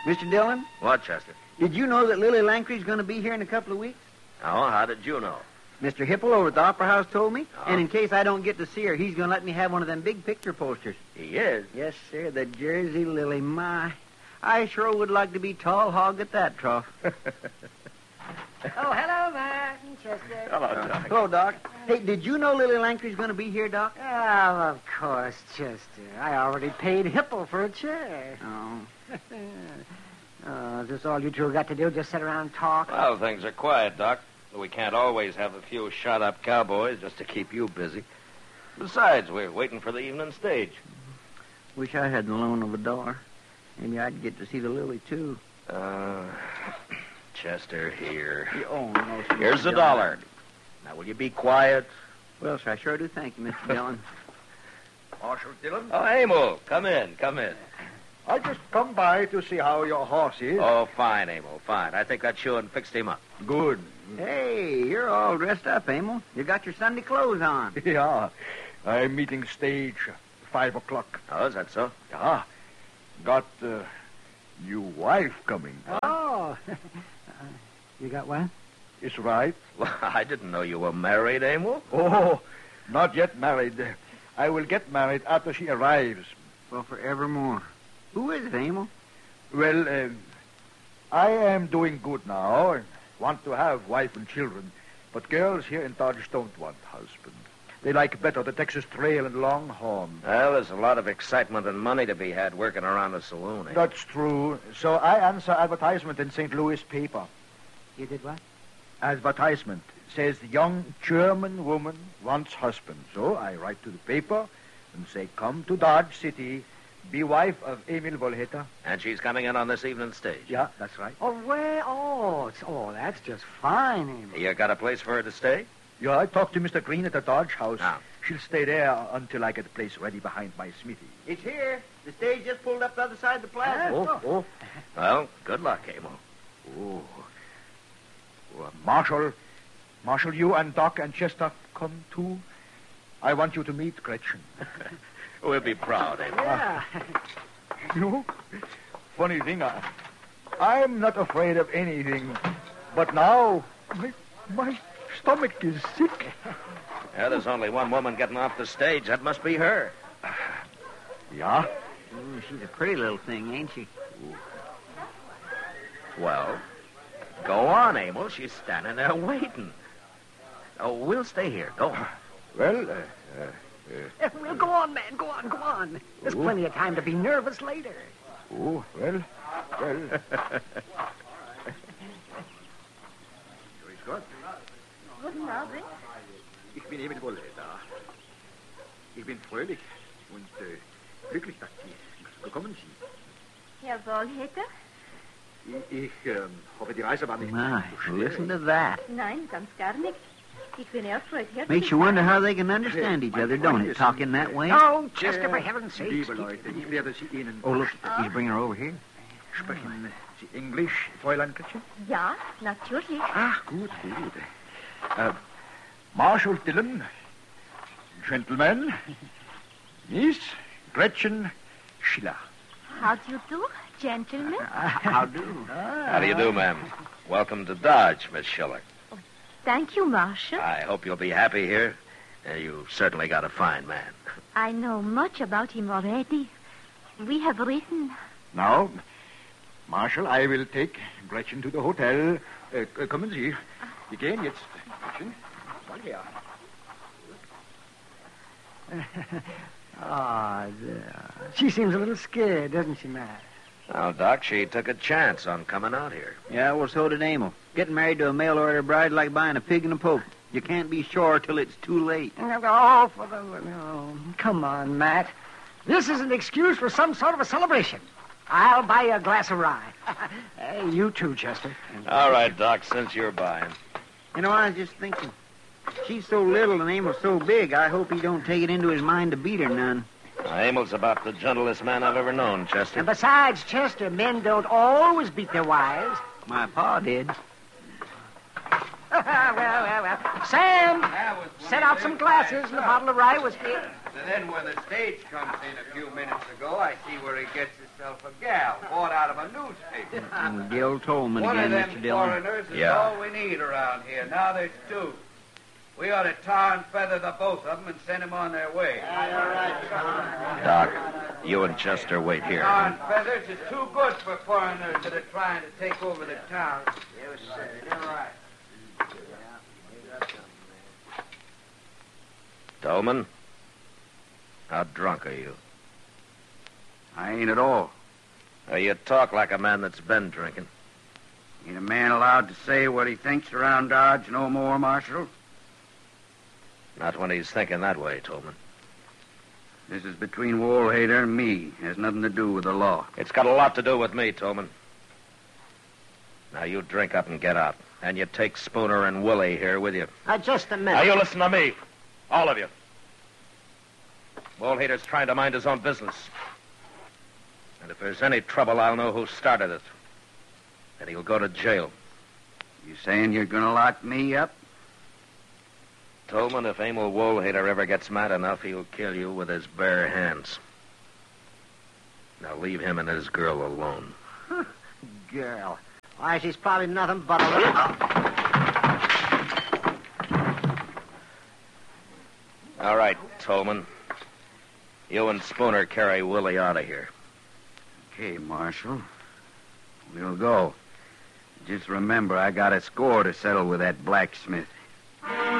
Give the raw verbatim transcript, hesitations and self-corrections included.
Mister Dillon? What, Chester? Did you know that Lily Langtry's going to be here in a couple of weeks? Oh, how did you know? Mister Hipple over at the Opera House told me. Oh. And in case I don't get to see her, he's going to let me have one of them big picture posters. He is? Yes, sir, the Jersey Lily. My, I sure would like to be tall hog at that trough. Oh, hello, Martin, Chester. Hello, Doc. Hello, Doc. Hey, did you know Lily Langtry's going to be here, Doc? Oh, of course, Chester. I already paid Hipple for a chair. Oh. Oh, is this all you two got to do? Just sit around and talk? Well, things are quiet, Doc. We can't always have a few shot-up cowboys just to keep you busy. Besides, we're waiting for the evening stage. Wish I had the loan of a dollar. Maybe I'd get to see the Lily, too. Uh, Chester, here. Oh, no, sir. Here's a dollar. Now, will you be quiet? Well, sir, I sure do thank you, Mister Dillon. Marshal Dillon? Oh, Emil, come in, come in. I just come by to see how your horse is. Oh, fine, Emil, fine. I think that shoeing fixed him up. Good. Hey, you're all dressed up, Emil. You got your Sunday clothes on. Yeah. I'm meeting stage five o'clock. Oh, is that so? Yeah. Got uh, new wife coming. Oh. uh, you got one? Is right? Well, I didn't know you were married, Emil. Oh, not yet married. I will get married after she arrives. Well, forevermore. Who is it, Emil? Well, uh, I am doing good now. I want to have wife and children. But girls here in Dodge don't want husband. They like better the Texas Trail and Longhorn. Well, there's a lot of excitement and money to be had working around a saloon, eh? That's true. So I answer advertisement in Saint Louis paper. You did what? Advertisement says young German woman wants husband. So I write to the paper and say, come to Dodge City, be wife of Emil Volheta. And she's coming in on this evening stage. Yeah, that's right. Oh, where? Oh, it's, oh, that's just fine, Emil. You got a place for her to stay? Yeah, I talked to Mister Green at the Dodge House. Ah. She'll stay there until I get a place ready behind my smithy. It's here. The stage just pulled up the other side of the plaza. Oh, oh, Well, good luck, Emil. oh. Oh, Marshal, Marshal, you and Doc and Chester come too. I want you to meet Gretchen. We'll be proud, Emil. Yeah. You know, funny thing, I, I'm not afraid of anything. But now, my, my stomach is sick. Yeah, there's only one woman getting off the stage. That must be her. Yeah? Mm, she's a pretty little thing, ain't she? Well, go on, Emil. She's standing there waiting. Oh, we'll stay here. Go on. Well, uh, uh, Well, go on, man. Go on, go on. There's Ooh. plenty of time to be nervous later. oh, well, well. Guten Abend. Ich bin Emil Volheta. Ich bin fröhlich und äh, glücklich, dass Sie gekommen sind. Herr Volheta? Ich, ich ähm, hoffe, die Reise war nicht My, zu schwer. listen to that. Nein, ganz gar nichts. Ich bin erfreut, herzlich. Makes you wonder how they can understand each other, don't it, talking that way? Oh, Chester, for heaven's sake. Liebe Leute, ich werde Sie Ihnen... Oh, look, he's bringing her over here. Sprechen Sie Englisch, Fräulein Gretchen? Ja, natürlich. Ach, gut, gut. Äh, Marshal Dillon, Gentlemen, Miss Gretchen Schiller. How do you do, gentlemen? How do? How do you do, ma'am? Welcome to Dodge, Miss Schiller. Thank you, Marshal. I hope you'll be happy here. Uh, you've certainly got a fine man. I know much about him already. We have written. Now, Marshal, I will take Gretchen to the hotel. Äh, kommen Sie. Wir gehen jetzt. Gretchen, mal her. Oh, she seems a little scared, doesn't she, Matt? Well, Doc, she took a chance on coming out here. Yeah, well, so did Emil. Getting married to a mail-order bride is like buying a pig in a poke. You can't be sure till it's too late. Oh, for the... Oh, come on, Matt. This is an excuse for some sort of a celebration. I'll buy you a glass of rye. Hey, you too, Chester. All right, Doc, since you're buying. You know, I was just thinking, she's so little and Emil's so big, I hope he don't take it into his mind to beat her none. Now, Emil's about the gentlest man I've ever known, Chester. And besides, Chester, men don't always beat their wives. My pa did. well, well, well. Sam, set out some glasses and a bottle of rye whiskey. And then when the stage comes in a few minutes ago, I see where he gets his myself a gal bought out of a newspaper. Mm, Gil Tolman One again, of them Mister Dillon. foreigners is Yeah. all we need around here. Now there's two. We ought to tar and feather the both of them and send them on their way. Doc, you and Chester wait here. Tar and feathers is too good for foreigners that are trying to take over the town. Yes, sir. You're right. Dolman, how drunk are you? I ain't at all. Uh, you talk like a man that's been drinking. Ain't a man allowed to say what he thinks around Dodge no more, Marshal? Not when he's thinking that way, Tolman. This is between Woolhader and me. Has nothing to do with the law. It's got a lot to do with me, Tolman. Now, you drink up and get out. And you take Spooner and Willie here with you. Uh, just a minute. Now, you listen to me. All of you. Woolhader's trying to mind his own business. And if there's any trouble, I'll know who started it. And he'll go to jail. You saying you're going to lock me up? Tolman, if Emil Woolhader ever gets mad enough, he'll kill you with his bare hands. Now leave him and his girl alone. Girl. Why, she's probably nothing but a little... All right, Tolman. You and Spooner carry Willie out of here. Okay, Marshal. We'll go. Just remember, I got a score to settle with that blacksmith.